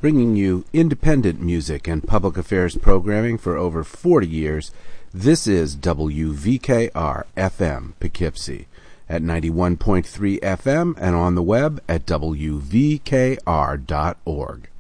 bringing you independent music and public affairs programming for over 40 years. This is WVKR-FM Poughkeepsie at 91.3 FM and on the web at WVKR.org.